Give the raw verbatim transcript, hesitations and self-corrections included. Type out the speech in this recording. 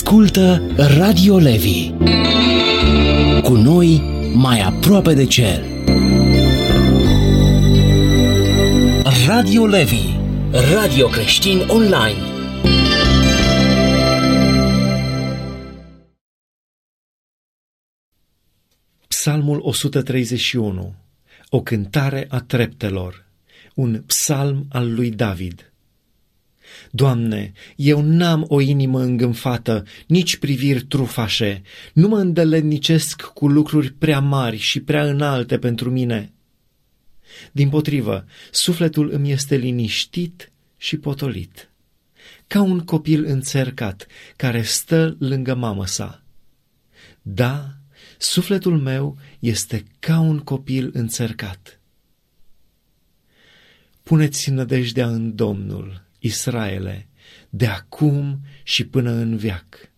Ascultă Radio Levi. Cu noi mai aproape de cer. Radio Levi, radio creștin online. Psalmul o sută treizeci și unu. O cântare a treptelor. Un psalm al lui David. Doamne, eu n-am o inimă îngânfată, nici priviri trufașe, nu mă îndeletnicesc cu lucruri prea mari și prea înalte pentru mine. Dimpotrivă, sufletul îmi este liniștit și potolit, ca un copil înțercat care stă lângă mamă sa. Da, sufletul meu este ca un copil înțercat. Puneți nădejdea în Domnul, Israele, de acum și până în veac.